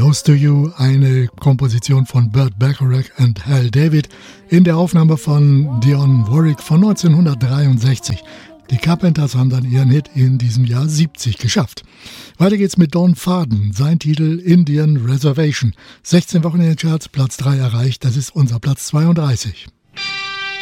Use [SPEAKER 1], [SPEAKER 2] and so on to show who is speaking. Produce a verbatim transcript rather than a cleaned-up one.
[SPEAKER 1] Close to You, eine Komposition von Burt Bacharach und Hal David in der Aufnahme von Dionne Warwick von neunzehnhundertdreiundsechzig. Die Carpenters haben dann ihren Hit in diesem Jahr siebzig geschafft. Weiter geht's mit Don Faden, sein Titel Indian Reservation. sechzehn Wochen in den Charts, Platz drei erreicht, das ist unser Platz zweiunddreißig.